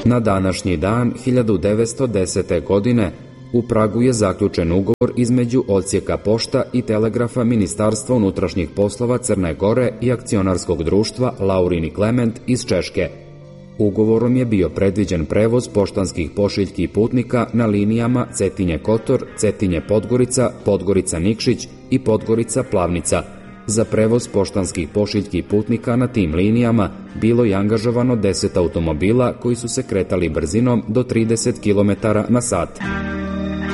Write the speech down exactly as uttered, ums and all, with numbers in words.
Na današnji dan hiljadu devetsto desete. godine u Pragu je zaključen ugovor između Odsjeka pošta i telegrafa Ministarstva unutrašnjih poslova Crne Gore i akcionarskog društva Laurin i Klement iz Češke. Ugovorom je bio predviđen prevoz poštanskih pošiljki i putnika na linijama Cetinje-Kotor, Cetinje-Podgorica, Podgorica-Nikšić i Podgorica-Plavnica. Za prevoz poštanskih pošiljki i putnika na tim linijama bilo je angažovano deset automobila koji su se kretali brzinom do trideset kilometara na sat.